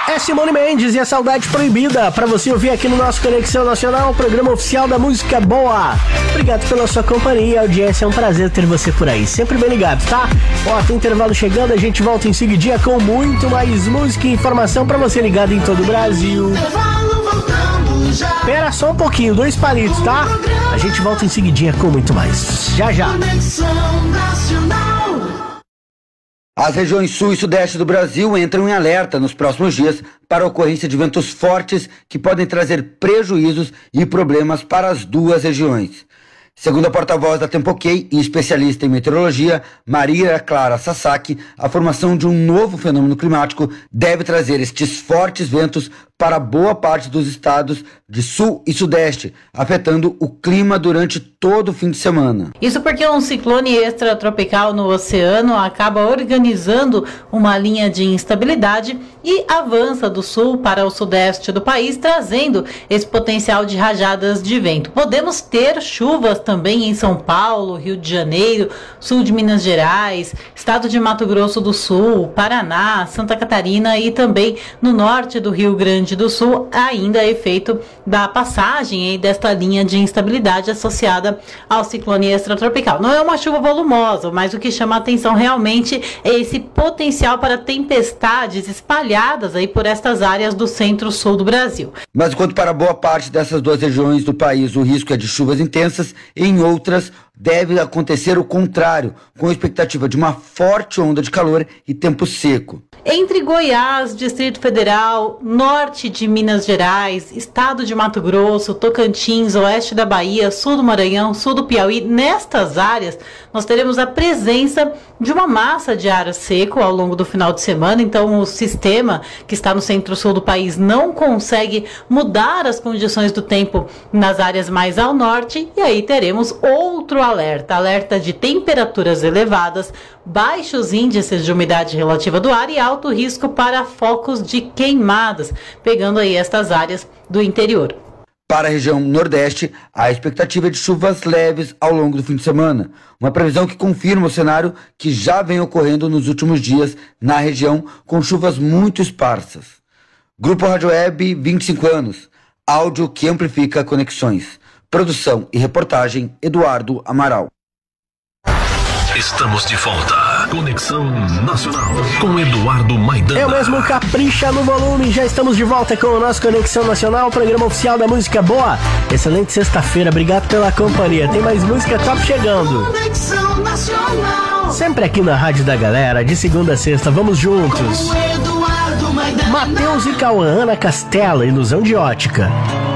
É Simone Mendes e a Saudade Proibida, pra você ouvir aqui no nosso Conexão Nacional, programa oficial da música boa. Obrigado pela sua companhia e audiência, é um prazer ter você por aí, sempre bem ligado, tá? Ó, tem intervalo chegando, a gente volta em seguidinha com muito mais música e informação pra você ligado em todo o Brasil. Espera só um pouquinho, 2 palitos, tá? A gente volta em seguidinha com muito mais. Já, já. As regiões sul e sudeste do Brasil entram em alerta nos próximos dias para a ocorrência de ventos fortes que podem trazer prejuízos e problemas para as duas regiões. Segundo a porta-voz da Tempo-OK e especialista em meteorologia, Maria Clara Sasaki, a formação de um novo fenômeno climático deve trazer estes fortes ventos para boa parte dos estados de sul e sudeste, afetando o clima durante todo o fim de semana. Isso porque um ciclone extratropical no oceano acaba organizando uma linha de instabilidade e avança do sul para o sudeste do país, trazendo esse potencial de rajadas de vento. Podemos ter chuvas também em São Paulo, Rio de Janeiro, sul de Minas Gerais, estado de Mato Grosso do Sul, Paraná, Santa Catarina e também no norte do Rio Grande do Sul, ainda efeito da passagem desta linha de instabilidade associada ao ciclone extratropical. Não é uma chuva volumosa, mas o que chama a atenção realmente é esse potencial para tempestades espalhadas aí por estas áreas do centro-sul do Brasil. Mas enquanto para boa parte dessas duas regiões do país o risco é de chuvas intensas, em outras deve acontecer o contrário, com a expectativa de uma forte onda de calor e tempo seco. Entre Goiás, Distrito Federal, norte de Minas Gerais, estado de Mato Grosso, Tocantins, oeste da Bahia, sul do Maranhão, sul do Piauí, nestas áreas nós teremos a presença de uma massa de ar seco ao longo do final de semana, então o sistema que está no centro-sul do país não consegue mudar as condições do tempo nas áreas mais ao norte, e aí teremos outro alerta de temperaturas elevadas, baixos índices de umidade relativa do ar e alto risco para focos de queimadas, pegando aí estas áreas do interior. Para a região nordeste, a expectativa é de chuvas leves ao longo do fim de semana. Uma previsão que confirma o cenário que já vem ocorrendo nos últimos dias na região, com chuvas muito esparsas. Grupo Rádio Web, 25 anos. Áudio que amplifica conexões. Produção e reportagem, Eduardo Amaral. Estamos de volta. Conexão Nacional com Eduardo Maidana. Eu mesmo, capricha no volume. Já estamos de volta com o nosso Conexão Nacional, programa oficial da música boa. Excelente sexta-feira, obrigado pela companhia. Tem mais música top chegando. Conexão Nacional. Sempre aqui na Rádio da Galera, de segunda a sexta, vamos juntos. Matheus e Cauã, Ana Castela, Ilusão de Ótica.